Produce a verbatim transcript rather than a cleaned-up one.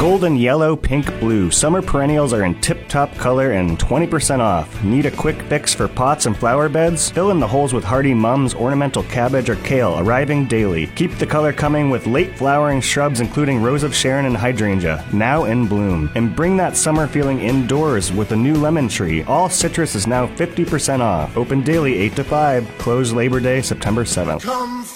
Golden yellow, pink, blue. Summer perennials are in tip-top color and twenty percent off. Need a quick fix for pots and flower beds? Fill in the holes with hardy mums, ornamental cabbage, or kale, arriving daily. Keep the color coming with late flowering shrubs including Rose of Sharon and Hydrangea, now in bloom. And bring that summer feeling indoors with a new lemon tree. All citrus is now fifty percent off. Open daily eight to five. Closed Labor Day, September seventh. Come